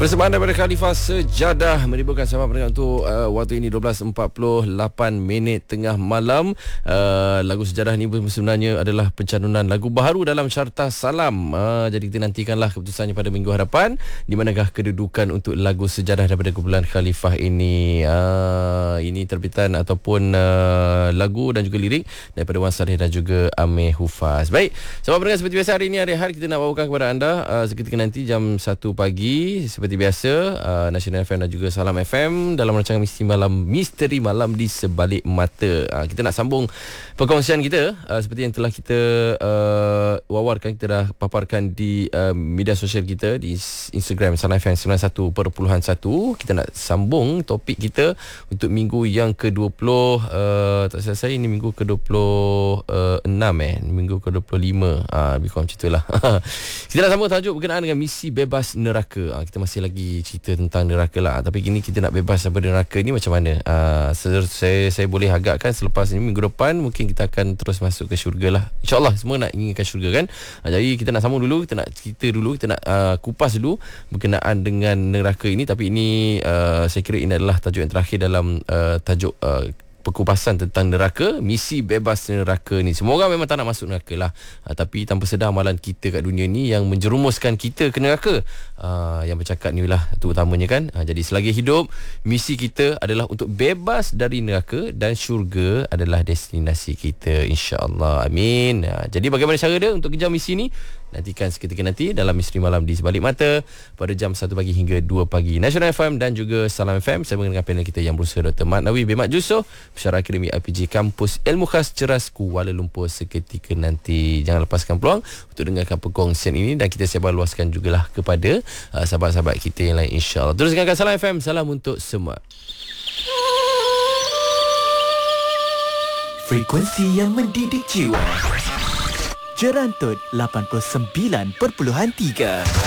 Persembahan daripada Khalifah Sejadah menimbulkan sama pendengar untuk waktu ini 12.48 minit tengah malam. Lagu Sejadah ni sebenarnya adalah pencanunan lagu baharu dalam Carta Salam. Jadi kita nantikanlah keputusannya pada minggu hadapan, di manakah kedudukan untuk lagu Sejadah daripada kumpulan Khalifah ini. Ini terbitan ataupun lagu dan juga lirik daripada Wan Saleh dan juga Amir Hufaz. Baik, sahabat pendengar, seperti biasa hari ini hari Ahad kita nak bawakan kepada anda seketika nanti jam 1 pagi seperti biasa, Nasional FM dan juga Salam FM dalam rancangan Misteri Malam di Sebalik Mata. Kita nak sambung perkongsian kita seperti yang telah kita wawarkan, kita dah paparkan di media sosial kita di Instagram Salam FM 91.1. Kita nak sambung topik kita untuk minggu yang ke-20, tak salah saya ini minggu ke-26 minggu ke-25, lebih kurang macam itulah. Kita nak sambung tajuk berkenaan dengan misi bebas neraka. Kita masih lagi cerita tentang neraka lah, tapi kini kita nak bebas daripada neraka ni macam mana? Saya boleh agakkan selepas ni minggu depan mungkin kita akan terus masuk ke syurga lah, InsyaAllah. Semua nak inginkan syurga kan. Jadi kita nak sambung dulu, kita nak cerita dulu, kita nak kupas dulu berkenaan dengan neraka ini. Tapi ini saya kira ini adalah tajuk yang terakhir dalam tajuk perkupasan tentang neraka, misi bebas neraka ni. Semua orang memang tak nak masuk neraka lah, tapi tanpa sedar amalan kita kat dunia ni yang menjerumuskan kita ke neraka. Yang bercakap ni lah itu utamanya kan. Jadi selagi hidup, misi kita adalah untuk bebas dari neraka dan syurga adalah destinasi kita, insya-Allah. Amin. Jadi bagaimana cara dia untuk kejar misi ni? Nantikan seketika nanti dalam Misteri Malam di Sebalik Mata pada jam 1 pagi hingga 2 pagi. Nasional FM dan juga Salam FM. Saya mengenai panel kita yang berusaha Dr. Mat Nawi bin Mat Jusoh, Pensyarah Akademi IPG Kampus Ilmu Khas Ceras Kuala Lumpur seketika nanti. Jangan lepaskan peluang untuk dengarkan perkongsian ini dan kita sebar luaskan jugalah kepada sahabat-sahabat kita yang lain, insya-Allah. Terus dengarkan Salam FM. Salam untuk semua. Frekuensi yang mendidik jiwa. Jerantut 89.3.